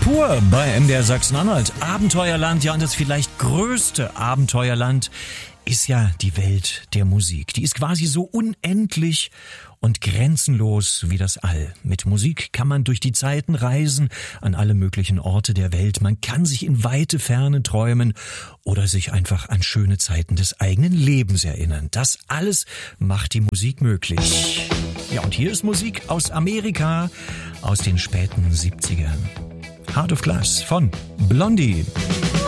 pur bei MDR Sachsen-Anhalt. Abenteuerland, ja, und das vielleicht größte Abenteuerland ist ja die Welt der Musik. Die ist quasi so unendlich und grenzenlos wie das All. Mit Musik kann man durch die Zeiten reisen, an alle möglichen Orte der Welt. Man kann sich in weite Ferne träumen oder sich einfach an schöne Zeiten des eigenen Lebens erinnern. Das alles macht die Musik möglich. Ja, und hier ist Musik aus Amerika, aus den späten 70ern. Heart of Glass von Blondie.